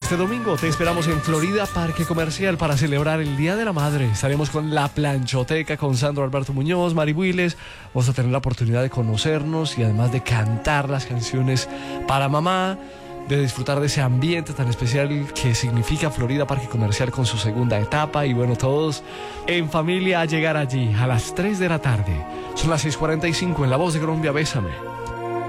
Este domingo te esperamos en Florida Parque Comercial para celebrar el Día de la Madre. Estaremos con La Planchoteca, con Sandro Alberto Muñoz, Mari Willes. Vamos a tener la oportunidad de conocernos y además de cantar las canciones para mamá, de disfrutar de ese ambiente tan especial que significa Florida Parque Comercial con su segunda etapa. Y bueno, todos en familia a llegar allí a las 3 de la tarde. Son las 6:45 en La Voz de Colombia. Bésame.